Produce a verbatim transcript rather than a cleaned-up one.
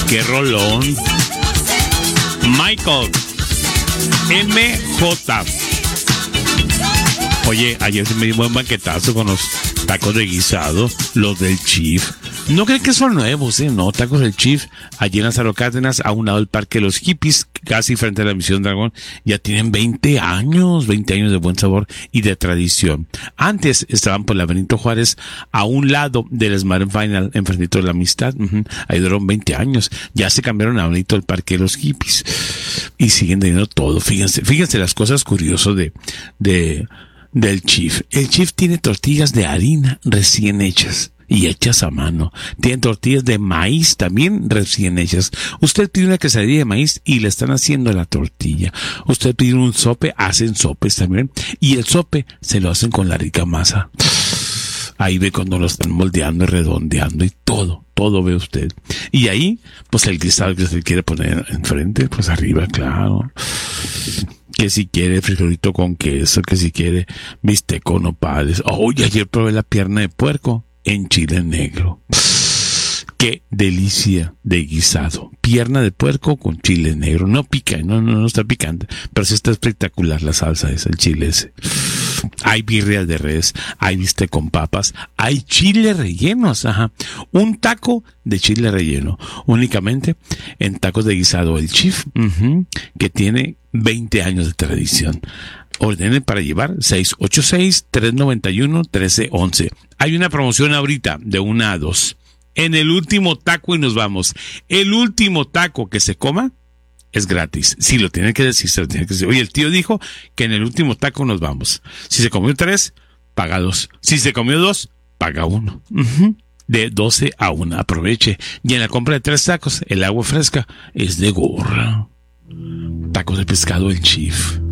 ¡Qué rolón! Michael M J. Oye, ayer se me dio un banquetazo con los tacos de guisado, los del Chief. No creen que son nuevos, ¿eh? No, tacos del Chief, allí en Lázaro Cárdenas, a un lado del Parque de los Hippies, casi frente a la Misión Dragón. Ya tienen veinte años, veinte años de buen sabor y de tradición. Antes estaban por la Benito Juárez, a un lado del Smart Final, enfrentito de la Amistad. Uh-huh. Ahí duraron veinte años. Ya se cambiaron a bonito el Parque de los Hippies. Y siguen teniendo todo. Fíjense, fíjense las cosas curiosas de, de, del Chief. El Chief tiene tortillas de harina recién hechas y hechas a mano. Tienen tortillas de maíz también recién hechas. Usted pide una quesadilla de maíz y le están haciendo la tortilla. Usted pide un sope, hacen sopes también. Y el sope se lo hacen con la rica masa. Ahí ve cuando lo están moldeando y redondeando y todo, todo ve usted. Y ahí, pues el cristal que se quiere poner enfrente, pues arriba, claro. Que si quiere frijolito con queso, que si quiere bistec con nopales. Oh, y ayer probé la pierna de puerco en chile negro. Qué delicia de guisado. Pierna de puerco con chile negro. No pica, no, no, no está picante, pero sí está espectacular la salsa esa, el chile ese. Hay birrias de res, hay bistec con papas, hay chile rellenos, ajá. Un taco de chile relleno, únicamente en tacos de guisado el Chief, uh-huh, que tiene veinte años de tradición. Ordenen para llevar seis ocho seis, tres nueve uno, uno tres uno uno. Hay una promoción ahorita de una a dos. En el último taco y nos vamos. El último taco que se coma es gratis. Si lo tienen que decir, se lo tienen que decir. Oye, el tío dijo que en el último taco nos vamos. Si se comió tres, paga dos. Si se comió dos, paga uno. Uh-huh. De doce a una. Aproveche. Y en la compra de tres tacos, el agua fresca es de gorra. Tacos de pescado el Chief.